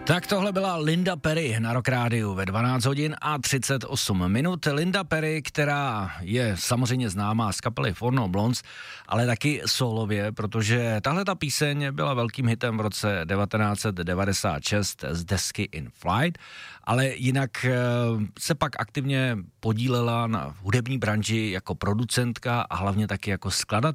Tak tohle byla Linda Perry na Rock Rádiu ve 12 hodin a 38 minut. Linda Perry, která je samozřejmě známá z kapely Four Non Blondes, ale taky solově, protože tahle ta píseň byla velkým hitem v roce 1996 z desky In Flight, ale jinak se pak aktivně podílela na hudební branži jako producentka a hlavně taky jako skladatelka.